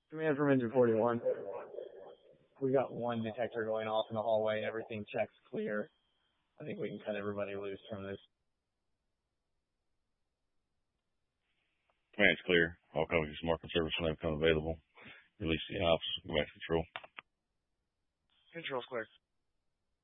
Command from engine 41. We got one detector going off in the hallway. Everything checks clear. I think we can cut everybody loose from this. Command's clear. All copies from market service when they become available. Release the ops. Go back to control. Control's clear.